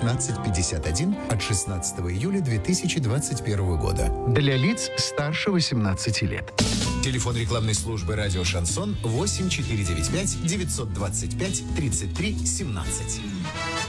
1751 от 16 июля 2021 года. Для лиц старше 18 лет. Телефон рекламной службы «Радио Шансон» 8495 925 33 17.